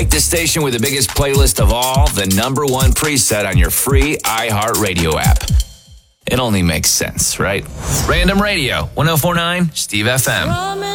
Make the station with the biggest playlist of all the number one preset on your free iHeartRadio app. It only makes sense, right? Random Radio, 104.9 Steve FM.